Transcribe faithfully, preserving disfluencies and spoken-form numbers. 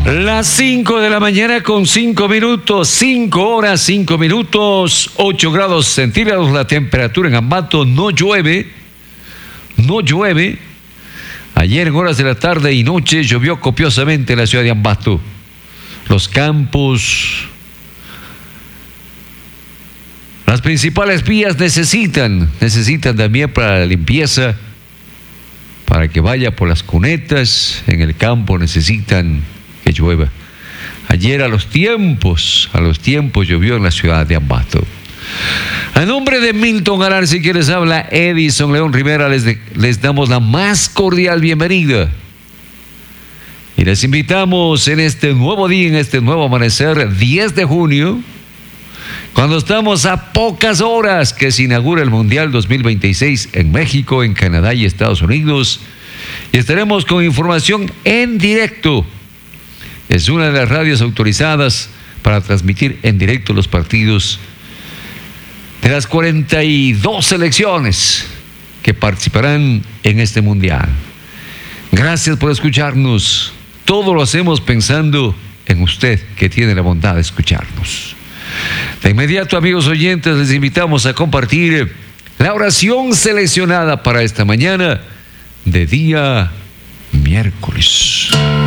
Las cinco de la mañana con cinco minutos, cinco horas, cinco minutos, ocho grados centígrados la temperatura en Ambato. No llueve, no llueve. Ayer en horas de la tarde y noche llovió copiosamente en la ciudad de Ambato. Los campos, las principales vías necesitan, necesitan también para la limpieza, para que vaya por las cunetas. En el campo necesitan que llueva. Ayer a los tiempos, a los tiempos llovió en la ciudad de Ambato. A nombre de Milton Alarce, que les habla Edison León Rivera, les, de, les damos la más cordial bienvenida. Y les invitamos en este nuevo día, en este nuevo amanecer, diez de junio, cuando estamos a pocas horas que se inaugura el Mundial dos mil veintiséis en México, en Canadá y Estados Unidos. Y estaremos con información en directo. Es una de las radios autorizadas para transmitir en directo los partidos de las cuarenta y dos selecciones que participarán en este Mundial. Gracias por escucharnos. Todo lo hacemos pensando en usted, que tiene la bondad de escucharnos. De inmediato, amigos oyentes, les invitamos a compartir la oración seleccionada para esta mañana de día miércoles.